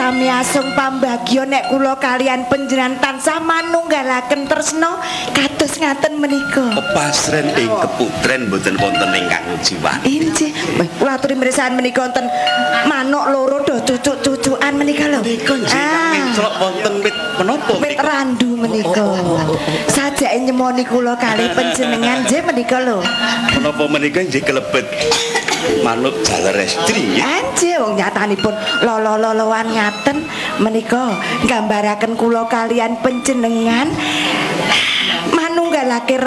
sami asung pambagya nek kula kalian panjenengan tansah manunggalaken tresna kados ngaten menika. Pepasren ing keputren boten wonten ingkang jiwani. Inggih, kula aturi mrisan menika wonten manuk loro do cucuk-cucukan menika lho. Menika njenengan minclok wonten wit menapa Wit randu menika. Sajake nyemoni kula kalih panjenengan nggih menika lho. Menapa menika nggih kelebet manuk jaler estri. Anjir wong nyatanipun lolo-loloan ngaten menika nggambaraken kula kalian panjenengan manunggalake